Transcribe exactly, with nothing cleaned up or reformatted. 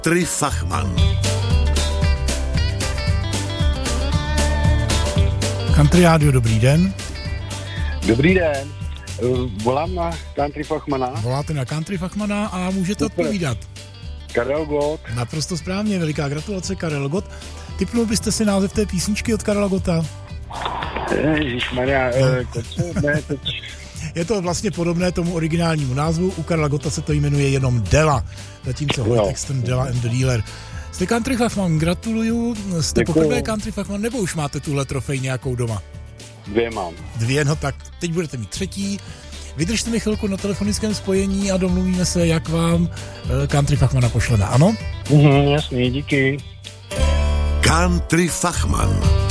Country Fachman. Country rádio, dobrý den. Dobrý den. Volám na Country Fachmana. Voláte na Country Fachmana a můžete Super. odpovídat. Karel Gott. Naprosto správně, veliká gratulace, Karel Gott. Tipnul byste si název té písničky od Karela Gotta? Ježišmarja, eh, ne, teď... Je to vlastně podobné tomu originálnímu názvu, u Karla Gotta se to jmenuje jenom Della, zatímco Hoyt Axton, Della and the Dealer. Jste Country Fachman, gratuluju. Jste Děkuju. poprvé Country Fachman, nebo už máte tuhle trofej nějakou doma? Dvě mám. Dvě, no tak teď budete mít třetí. Vydržte mi chvilku na telefonickém spojení a domluvíme se, jak vám Country Fachmana pošleme, ano? Mhm, jasný, díky. Country Fachman.